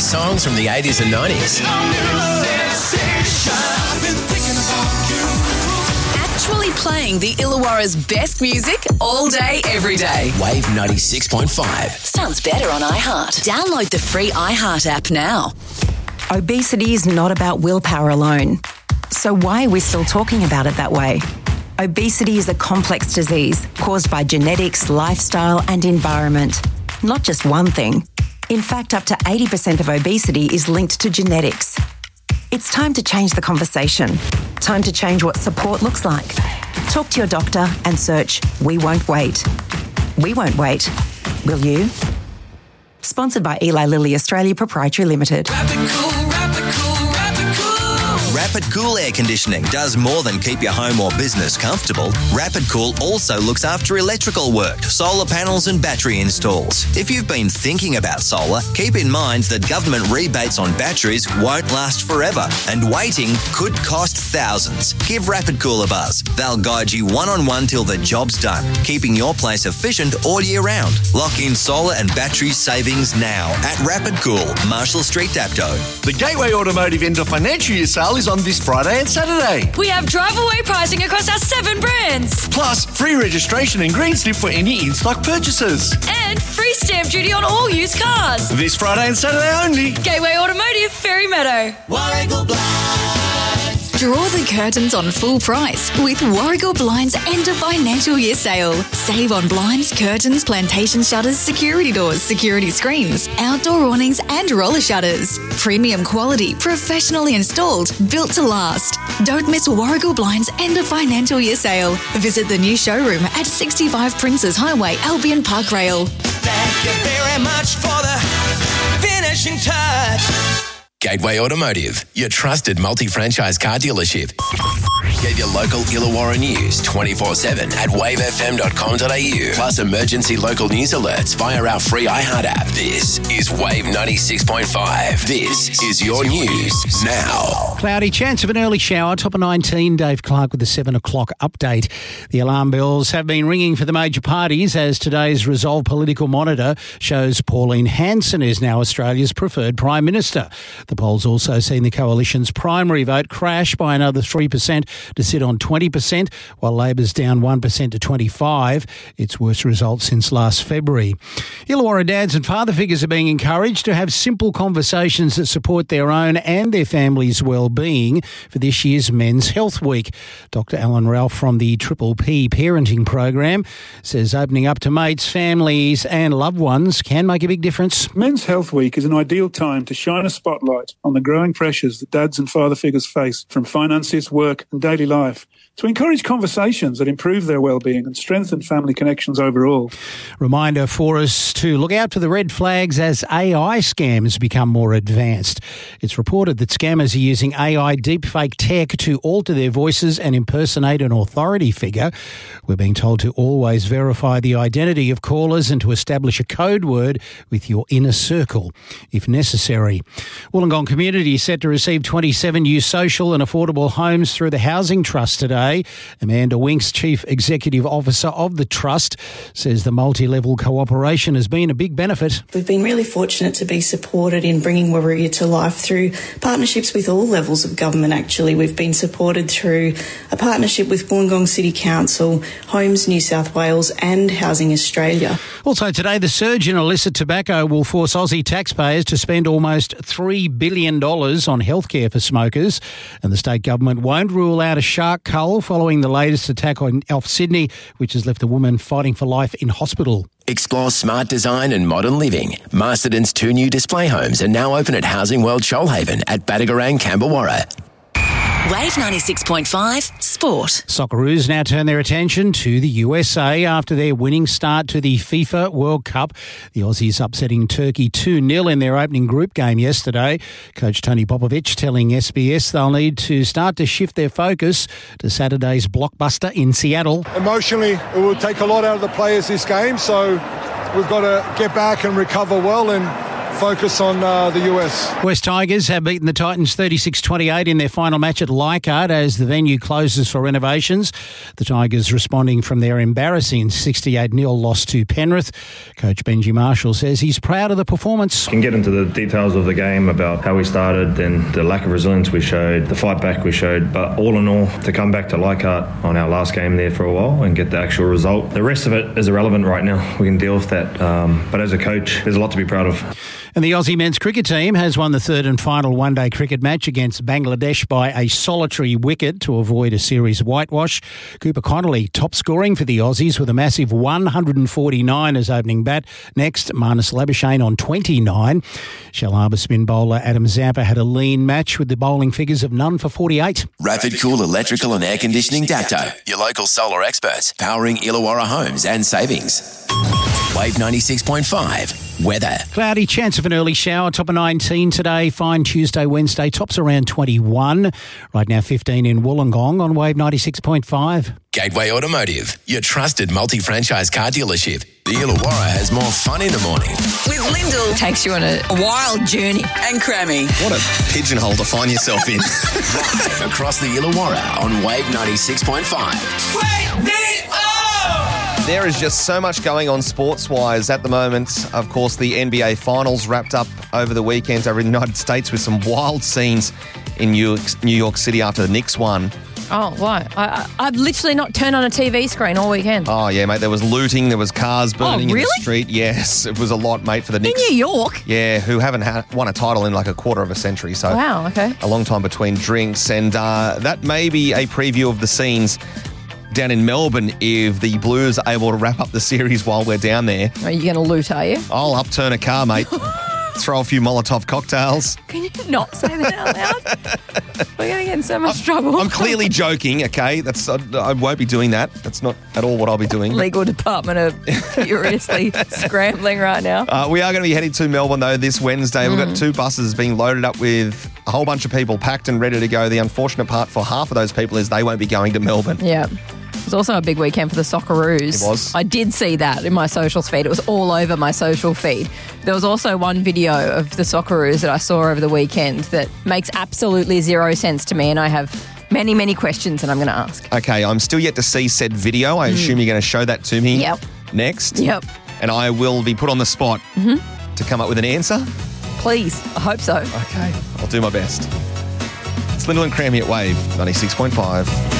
best songs from the 80s and 90s. Actually playing the Illawarra's best music all day, every day. Wave 96.5. Sounds better on iHeart. Download the free iHeart app now. Obesity is not about willpower alone. So why are we still talking about it that way? Obesity is a complex disease caused by genetics, lifestyle and environment. Not just one thing. In fact, up to 80% of obesity is linked to genetics. It's time to change the conversation. Time to change what support looks like. Talk to your doctor and search We Won't Wait. We won't wait. Will you? Sponsored by Eli Lilly Australia Proprietary Limited. Rapid Cool Air Conditioning does more than keep your home or business comfortable. Rapid Cool also looks after electrical work, solar panels and battery installs. If you've been thinking about solar, keep in mind that government rebates on batteries won't last forever and waiting could cost thousands. Give Rapid Cool a buzz. They'll guide you one-on-one till the job's done, keeping your place efficient all year round. Lock in solar and battery savings now at Rapid Cool, Marshall Street, Dapto. The Gateway Automotive End of Financial Year sale is on this Friday and Saturday. We have drive-away pricing across our 7 brands. Plus, free registration and green slip for any in-stock purchases. And free stamp duty on all used cars. This Friday and Saturday only. Gateway Automotive, Ferry Meadow. Warragul Blinds. Draw the curtains on full price with Warragul Blinds End of Financial Year sale. Save on blinds, curtains, plantation shutters, security doors, security screens, outdoor awnings and roller shutters. Premium quality, professionally installed, built to last. Don't miss Warragul Blinds End of Financial Year sale. Visit the new showroom at 65 Princes Highway, Albion Park Rail. Thank you very much for the finishing touch. Gateway Automotive, your trusted multi-franchise car dealership. Get your local Illawarra news 24/7 at wavefm.com.au. Plus emergency local news alerts via our free iHeart app. This is Wave 96.5. This is your news now. Cloudy, chance of an early shower, top of 19. Dave Clark with the 7 o'clock update. The alarm bells have been ringing for the major parties as today's Resolve Political Monitor shows Pauline Hanson is now Australia's preferred Prime Minister. The poll's also seen the coalition's primary vote crash by another 3% to sit on 20%, while Labor's down 1% to 25%, its worst result since last February. Illawarra dads and father figures are being encouraged to have simple conversations that support their own and their family's well-being for this year's Men's Health Week. Dr. Alan Ralph from the Triple P Parenting Program says opening up to mates, families and loved ones can make a big difference. Men's Health Week is an ideal time to shine a spotlight on the growing pressures that dads and father figures face from finances, work and daily life, to encourage conversations that improve their well-being and strengthen family connections overall. Reminder for us to look out for the red flags as AI scams become more advanced. It's reported that scammers are using AI deepfake tech to alter their voices and impersonate an authority figure. We're being told to always verify the identity of callers and to establish a code word with your inner circle if necessary. Wollongong community is set to receive 27 new social and affordable homes through the Housing Trust today. Amanda Winks, Chief Executive Officer of the Trust, says the multi-level cooperation has been a big benefit. We've been really fortunate to be supported in bringing Warrior to life through partnerships with all levels of government, actually. We've been supported through a partnership with Wollongong City Council, Homes New South Wales and Housing Australia. Also today, the surge in illicit tobacco will force Aussie taxpayers to spend almost $3 billion on healthcare for smokers, and the state government won't rule out a shark cull following the latest attack off Sydney, which has left a woman fighting for life in hospital. Explore smart design and modern living. Masterton's 2 new display homes are now open at Housing World Shoalhaven at Badagarang, Camberwarra. Wave 96.5 Sport. Socceroos now turn their attention to the USA after their winning start to the FIFA World Cup. The Aussies upsetting Turkey 2-0 in their opening group game yesterday. Coach Tony Popovic telling SBS they'll need to start to shift their focus to Saturday's blockbuster in Seattle. Emotionally, it will take a lot out of the players this game, so we've got to get back and recover well and focus on the US. West Tigers have beaten the Titans 36-28 in their final match at Leichhardt as the venue closes for renovations. The Tigers responding from their embarrassing 68-0 loss to Penrith. Coach Benji Marshall says he's proud of the performance. Can get into the details of the game about how we started and the lack of resilience we showed, the fight back we showed, but all in all, to come back to Leichhardt on our last game there for a while and get the actual result. The rest of it is irrelevant right now. We can deal with that. But as a coach, there's a lot to be proud of. And the Aussie men's cricket team has won the third and final one-day cricket match against Bangladesh by a solitary wicket to avoid a series whitewash. Cooper Connolly top scoring for the Aussies with a massive 149 as opening bat. Next, Marnus Labuschagne on 29. Shell Harbour spin bowler Adam Zampa had a lean match with the bowling figures of none for 48. Rapid Cool Electrical and Air Conditioning Dacto, your local solar experts, powering Illawarra homes and savings. Wave 96.5. Weather. Cloudy, chance of an early shower, top of 19 today, fine Tuesday, Wednesday, tops around 21. Right now 15 in Wollongong on Wave 96.5. Gateway Automotive, your trusted multi-franchise car dealership. The Illawarra has more fun in the morning. With Lyndall. Takes you on a wild journey. And Crammy. What a pigeonhole to find yourself in. Live across the Illawarra on Wave 96.5. There is just so much going on sports-wise at the moment. Of course, the NBA Finals wrapped up over the weekend over in the United States with some wild scenes in New York City after the Knicks won. Oh, why? I've literally not turned on a TV screen all weekend. Oh, yeah, mate. There was looting. There was cars burning in the street. Yes, it was a lot, mate, for the Knicks. In New York? Yeah, who haven't won a title in like a quarter of a century. So wow, okay. A long time between drinks. And that may be a preview of the scenes down in Melbourne if the Blues are able to wrap up the series while we're down there. Are you going to loot, are you? I'll upturn a car, mate. Throw a few Molotov cocktails. Can you not say that out loud? We're going to get in so much trouble. I'm clearly joking, okay? I won't be doing that. That's not at all what I'll be doing. Legal department are furiously scrambling right now. We are going to be heading to Melbourne, though, this Wednesday. We've got 2 buses being loaded up with a whole bunch of people packed and ready to go. The unfortunate part for half of those people is they won't be going to Melbourne. Yeah. It was also a big weekend for the Socceroos. It was. I did see that in my socials feed. It was all over my social feed. There was also one video of the Socceroos that I saw over the weekend that makes absolutely zero sense to me, and I have many, many questions that I'm going to ask. Okay, I'm still yet to see said video. I assume you're going to show that to me next. Yep. And I will be put on the spot to come up with an answer. Please. I hope so. Okay. I'll do my best. It's Lyndall and Crammy at Wave 96.5.